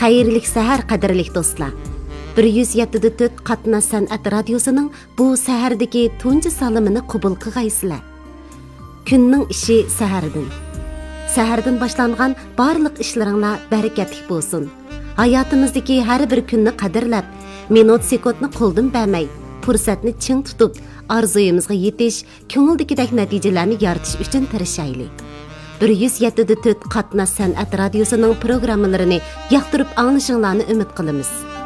Xayrlik səhər qadirlik dostlar. 107.4 Qatnaş Sənət Radiosu'nun bu səhərdəki tuncu salımını qubul qıqaysılar. Günning işi səhərdən. Səhərdən başlanğan barlıq işlərinizlər bərəkətlik bolsun. Hayatımızdaki hər bir günni qadirləb, minut sekundni qo'ldan bermay, fursatni ching tutib, arzuyimizga yetish, ko'ngildagidek natijalarni yaratish uchun tirishaylik. 107.4 Qatnaş Sənət Radiosu'nun programmalarini yoqtirib anglashinglarni umid qilamiz.